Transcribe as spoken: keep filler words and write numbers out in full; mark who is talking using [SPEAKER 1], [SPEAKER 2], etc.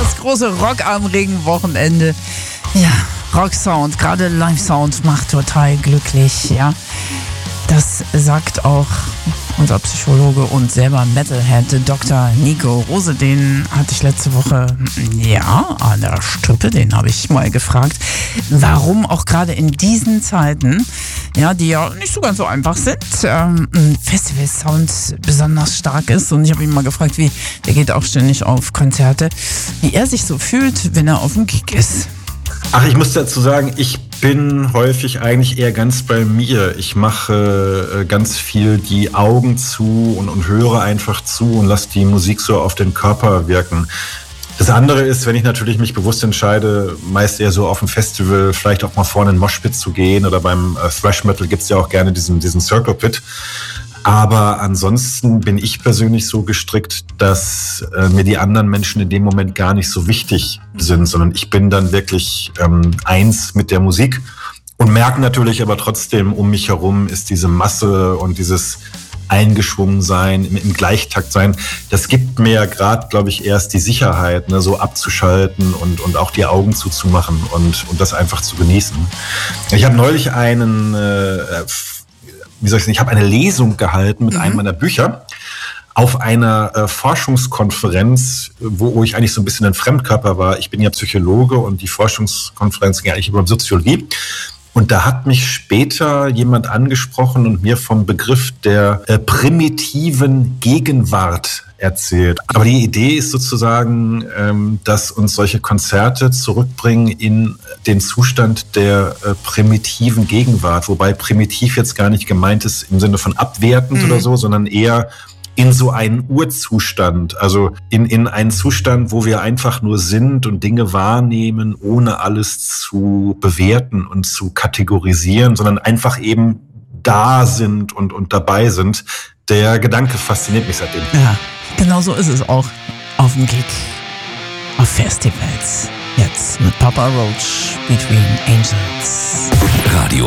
[SPEAKER 1] das große Rock am Regenwochenende. Ja, Rocksound, gerade Live-Sound macht total glücklich, ja. Das sagt auch unser Psychologe und selber Metalhead Doktor Nico Rose. Den hatte ich letzte Woche, ja, an der Strippe, den habe ich mal gefragt, warum auch gerade in diesen Zeiten, ja, die ja nicht so ganz so einfach sind, ähm, ein Festival-Sound besonders stark ist. Und ich habe ihn mal gefragt, wie, der geht auch ständig auf Konzerte, wie er sich so fühlt, wenn er auf dem Gig ist.
[SPEAKER 2] Ach, ich muss dazu sagen, ich bin häufig eigentlich eher ganz bei mir. Ich mache äh, ganz viel die Augen zu und, und höre einfach zu und lasse die Musik so auf den Körper wirken. Das andere ist, wenn ich natürlich mich bewusst entscheide, meist eher so auf dem Festival, vielleicht auch mal vorne in den Moshpit zu gehen, oder beim äh, Thrash Metal gibt's ja auch gerne diesen, diesen Circle Pit. Aber ansonsten bin ich persönlich so gestrickt, dass äh, mir die anderen Menschen in dem Moment gar nicht so wichtig sind, sondern ich bin dann wirklich ähm, eins mit der Musik und merke natürlich aber trotzdem, um mich herum ist diese Masse und dieses Eingeschwungensein, im, im Gleichtakt sein, das gibt mir ja gerade, glaube ich, erst die Sicherheit, ne, so abzuschalten und, und auch die Augen zuzumachen und, und das einfach zu genießen. Ich habe neulich einen... Äh, Wie soll ich sagen, ich habe eine Lesung gehalten mit mhm. einem meiner Bücher auf einer äh, Forschungskonferenz, wo, wo ich eigentlich so ein bisschen ein Fremdkörper war. Ich bin ja Psychologe und die Forschungskonferenz ging eigentlich über Soziologie. Und da hat mich später jemand angesprochen und mir vom Begriff der äh, primitiven Gegenwart erzählt. Aber die Idee ist sozusagen, ähm, dass uns solche Konzerte zurückbringen in den Zustand der äh, primitiven Gegenwart. Wobei primitiv jetzt gar nicht gemeint ist im Sinne von abwertend mhm. oder so, sondern eher in so einen Urzustand, also in, in einen Zustand, wo wir einfach nur sind und Dinge wahrnehmen, ohne alles zu bewerten und zu kategorisieren, sondern einfach eben da sind und, und dabei sind. Der Gedanke fasziniert mich seitdem.
[SPEAKER 1] Ja, genau so ist es auch auf dem Gig, auf Festivals. Jetzt mit Papa Roach, Between Angels.
[SPEAKER 3] Radio